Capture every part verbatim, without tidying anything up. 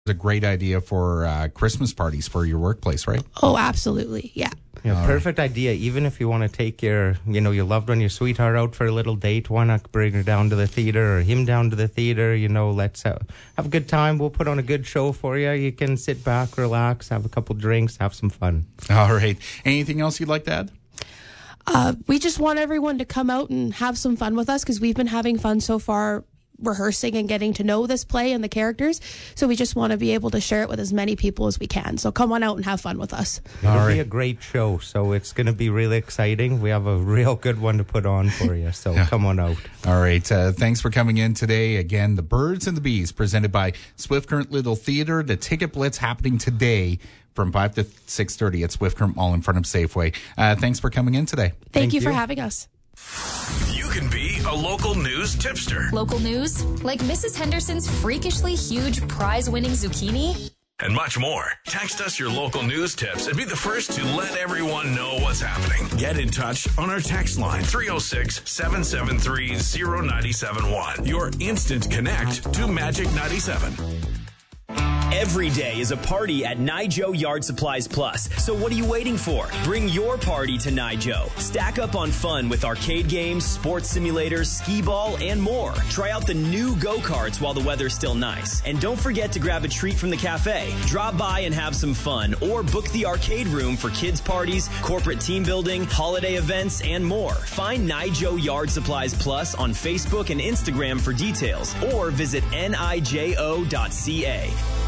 a great idea for uh, Christmas parties for your workplace, right? Oh, absolutely. Yeah. Yeah, All perfect idea. Even if you want to take your, you know, your loved one, your sweetheart out for a little date, why not bring her down to the theater or him down to the theater? You know, let's have, have a good time. We'll put on a good show for you. You can sit back, relax, have a couple drinks, have some fun. All right. Anything else you'd like to add? Uh, we just want everyone to come out and have some fun with us because we've been having fun so far rehearsing and getting to know this play and the characters. So we just want to be able to share it with as many people as we can. So come on out and have fun with us. It'll All be right. a great show. So it's going to be really exciting. We have a real good one to put on for you. So come on out. All right. Uh, thanks for coming in today. Again, The Birds and the Bees presented by Swift Current Little Theater. The Ticket Blitz happening today from five to six thirty at Swift Current Mall in front of Safeway. Uh, thanks for coming in today. Thank, Thank you for you. having us. You can be a local news tipster. Local news, like Missus Henderson's freakishly huge prize-winning zucchini. And much more. Text us your local news tips and be the first to let everyone know what's happening. Get in touch on our text line three oh six, seven seven three, oh nine seven one. Your instant connect to Magic ninety-seven. Every day is a party at Nijo Yard Supplies Plus. So what are you waiting for? Bring your party to Nijo. Stack up on fun with arcade games, sports simulators, skee ball, and more. Try out the new go-karts while the weather's still nice. And don't forget to grab a treat from the cafe. Drop by and have some fun, or book the arcade room for kids' parties, corporate team building, holiday events, and more. Find Nijo Yard Supplies Plus on Facebook and Instagram for details, or visit nijo dot c a.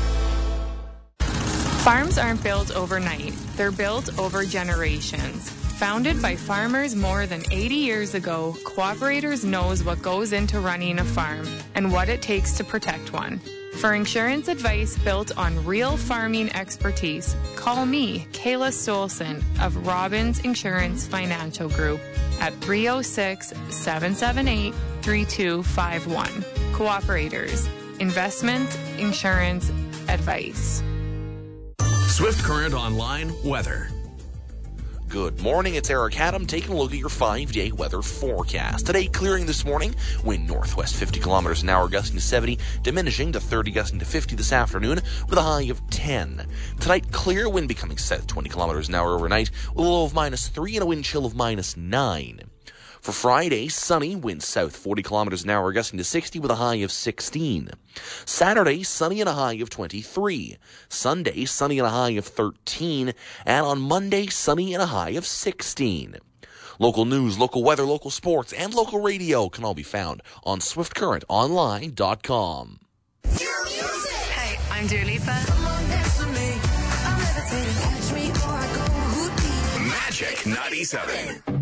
Farms aren't built overnight. They're built over generations. Founded by farmers more than eighty years ago, Cooperators knows what goes into running a farm and what it takes to protect one. For insurance advice built on real farming expertise, call me, Kayla Stolson of Robbins Insurance Financial Group at three oh six, seven seven eight, three two five one. Cooperators, investment, insurance, advice. Swift Current Online weather. Good morning, it's Eric Haddam taking a look at your five-day weather forecast. Today, clearing this morning, wind northwest fifty kilometers an hour, gusting to seventy, diminishing to thirty, gusting to fifty this afternoon, with a high of ten. Tonight, clear, wind becoming south twenty kilometers an hour overnight, with a low of minus three and a wind chill of minus nine. For Friday, sunny, wind south forty kilometers an hour, gusting to sixty with a high of sixteen. Saturday, sunny and a high of twenty-three. Sunday, sunny and a high of thirteen. And on Monday, sunny and a high of sixteen. Local news, local weather, local sports, and local radio can all be found on swift current online dot com. Hey, I'm Dua Lipa. Magic ninety-seven.